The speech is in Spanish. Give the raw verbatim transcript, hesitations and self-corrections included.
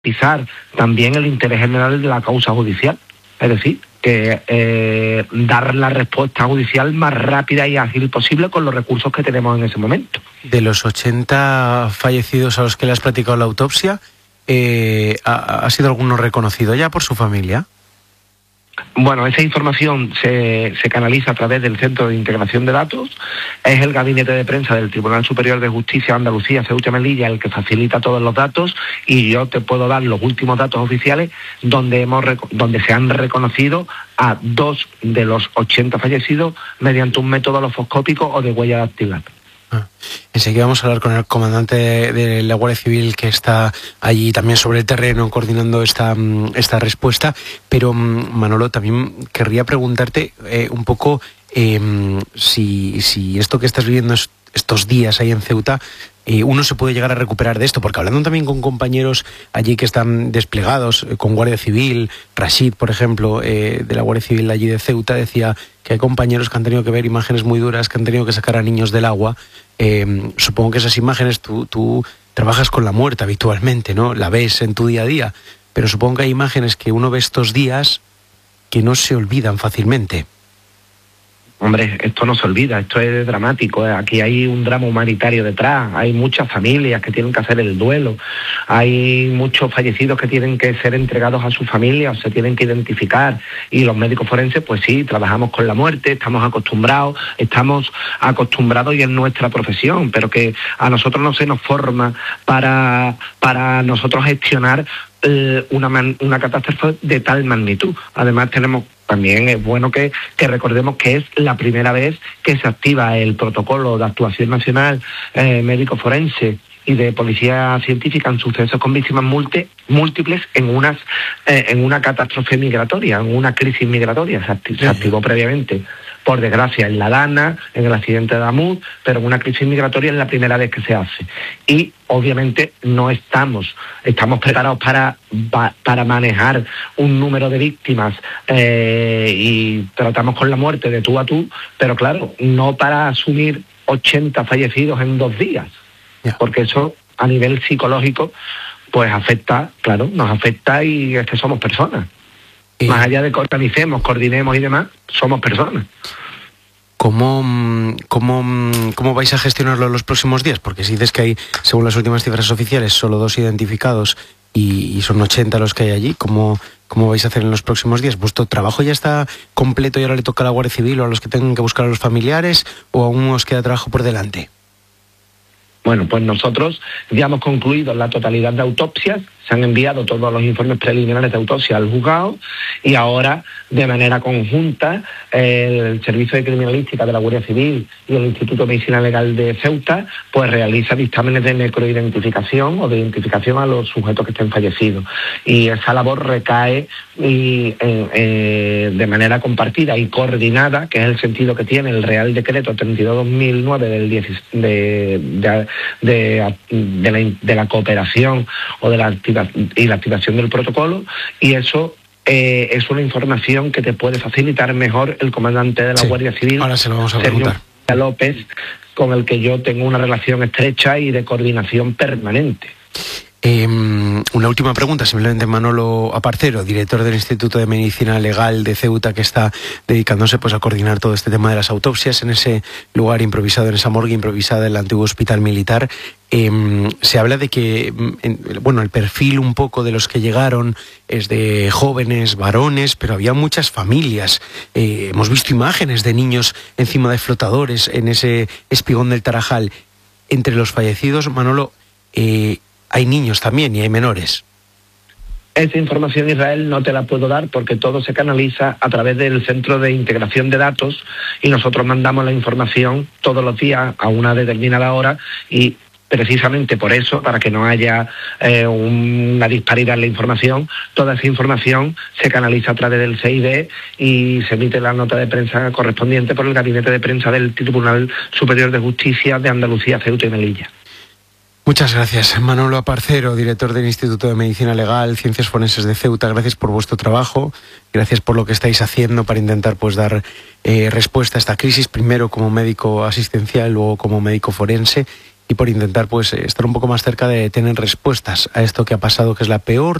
garantizar también el interés general de la causa judicial, es decir, que eh, dar la respuesta judicial más rápida y ágil posible con los recursos que tenemos en ese momento. De los ochenta fallecidos a los que le has platicado la autopsia, eh, ¿ha, ¿ha sido alguno reconocido ya por su familia? Bueno, esa información se, se canaliza a través del Centro de Integración de Datos. Es el Gabinete de Prensa del Tribunal Superior de Justicia de Andalucía, Ceuta y Melilla, el que facilita todos los datos, y yo te puedo dar los últimos datos oficiales donde, hemos, donde se han reconocido a dos de los ochenta fallecidos mediante un método alofoscópico o de huella dactilar. Ah. Enseguida vamos a hablar con el comandante de, de la Guardia Civil, que está allí también sobre el terreno coordinando esta, esta respuesta. Pero Manolo, también querría preguntarte eh, un poco eh, si, si esto que estás viviendo es, estos días ahí en Ceuta, eh, uno se puede llegar a recuperar de esto, porque hablando también con compañeros allí que están desplegados, eh, con Guardia Civil, Rashid, por ejemplo, eh, de la Guardia Civil allí de Ceuta, decía que hay compañeros que han tenido que ver imágenes muy duras, que han tenido que sacar a niños del agua. Eh, supongo que esas imágenes, tú, tú trabajas con la muerte habitualmente, ¿no? La ves en tu día a día, pero supongo que hay imágenes que uno ve estos días que no se olvidan fácilmente. Hombre, esto no se olvida, esto es dramático, ¿eh? Aquí hay un drama humanitario detrás, hay muchas familias que tienen que hacer el duelo, hay muchos fallecidos que tienen que ser entregados a sus familias, se tienen que identificar, y los médicos forenses, pues sí, trabajamos con la muerte, estamos acostumbrados, estamos acostumbrados y en nuestra profesión, pero que a nosotros no se nos forma para, para nosotros gestionar eh, una, man, una catástrofe de tal magnitud. Además tenemos También es bueno que, que recordemos que es la primera vez que se activa el protocolo de actuación nacional eh, médico forense y de policía científica en sucesos con víctimas multi, múltiples en unas eh, en una catástrofe migratoria, en una crisis migratoria. Se, acti- se activó previamente, por desgracia, en La Dana, en el accidente de Amud, pero en una crisis migratoria es la primera vez que se hace. Y obviamente no estamos, estamos preparados para, para manejar un número de víctimas eh, y tratamos con la muerte de tú a tú, pero claro, no para asumir ochenta fallecidos en dos días, yeah. Porque eso a nivel psicológico pues afecta, claro, nos afecta, y es que somos personas. Eh. Más allá de que organicemos, coordinemos y demás, somos personas. ¿Cómo, cómo, ¿Cómo vais a gestionarlo en los próximos días? Porque si dices que hay, según las últimas cifras oficiales, solo dos identificados y, y son ochenta los que hay allí, ¿cómo, ¿cómo vais a hacer en los próximos días? ¿Vuestro trabajo ya está completo y ahora le toca a la Guardia Civil o a los que tengan que buscar a los familiares, o aún os queda trabajo por delante? Bueno, pues nosotros ya hemos concluido la totalidad de autopsias, se han enviado todos los informes preliminares de autopsia al juzgado, y ahora, de manera conjunta, el Servicio de Criminalística de la Guardia Civil y el Instituto de Medicina Legal de Ceuta pues realiza dictámenes de necroidentificación o de identificación a los sujetos que estén fallecidos. Y esa labor recae y, eh, eh, de manera compartida y coordinada, que es el sentido que tiene el Real Decreto treinta y dos barra dos mil nueve del diez, de, de, de, de, la, de la cooperación o de la activación y la activación del protocolo, y eso eh, es una información que te puede facilitar mejor el comandante de la sí, Guardia Civil, ahora se lo vamos a preguntar, Sergio López, con el que yo tengo una relación estrecha y de coordinación permanente. Eh, una última pregunta, simplemente. Manolo Aparcero, director del Instituto de Medicina Legal de Ceuta, que está dedicándose pues a coordinar todo este tema de las autopsias en ese lugar improvisado, en esa morgue improvisada del antiguo hospital militar. Eh, se habla de que, en, bueno, el perfil un poco de los que llegaron es de jóvenes, varones, pero había muchas familias. Eh, hemos visto imágenes de niños encima de flotadores en ese espigón del Tarajal. Entre los fallecidos, Manolo, eh, hay niños también y hay menores. Esa información, Israel, no te la puedo dar porque todo se canaliza a través del Centro de Integración de Datos, y nosotros mandamos la información todos los días a una determinada hora, y precisamente por eso, para que no haya eh, una disparidad en la información, toda esa información se canaliza a través del C I D y se emite la nota de prensa correspondiente por el Gabinete de Prensa del Tribunal Superior de Justicia de Andalucía, Ceuta y Melilla. Muchas gracias, Manolo Aparcero, director del Instituto de Medicina Legal, Ciencias Forenses de Ceuta. Gracias por vuestro trabajo, gracias por lo que estáis haciendo para intentar pues dar eh, respuesta a esta crisis, primero como médico asistencial, luego como médico forense. y por intentar pues estar un poco más cerca de tener respuestas a esto que ha pasado, que es la peor